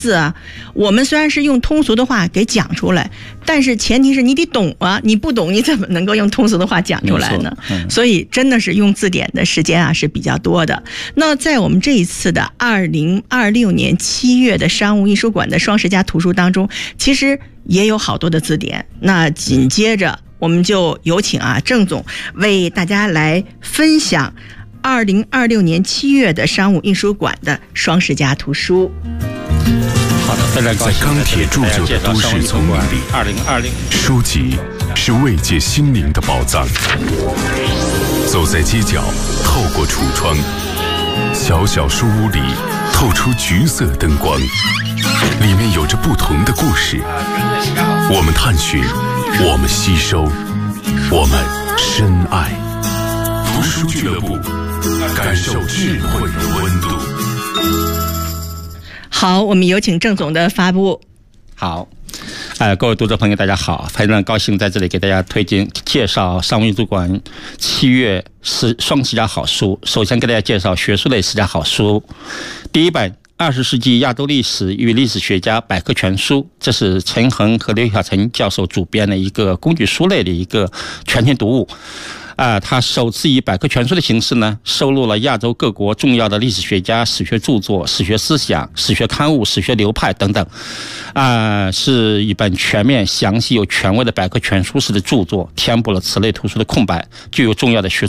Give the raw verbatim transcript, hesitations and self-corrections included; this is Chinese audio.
字啊，我们虽然是用通俗的话给讲出来，但是前提是你得懂啊，你不懂你怎么能够用通俗的话讲出来呢？嗯、所以真的是用字典的时间啊是比较多的。那在我们这一次的二零二六年七月的商务印书馆的双十佳图书当中，其实也有好多的字典。那紧接着我们就有请啊郑总为大家来分享二零二六年七月的商务印书馆的双十佳图书。 好的，非常高兴。 在钢铁铸就的都市丛林里， 二零二零书籍是慰藉心灵的宝藏。走在街角，透过橱窗，小小书屋里透出橘色灯光，里面有着不同的故事。我们探寻，我们吸收，我们深爱。图书俱乐部，感受智慧的温度。 好，我们有请郑总的发布。 好，呃，各位读者朋友，大家好，非常高兴在这里给大家推荐介绍商务印书馆七月十双十佳好书。首先给大家介绍学术类十佳好书，第一本《二十世纪亚洲历史与历史学家百科全书》，这是陈恒和刘晓晨教授主编的一个工具书类的一个全天读物。啊，他首次以百科全书的形式呢，收录了亚洲各国重要的历史学家、史学著作、史学思想、史学刊物、史学流派等等，啊，是一本全面、详细又权威的百科全书式的著作，填补了此类图书的空白，具有重要的学术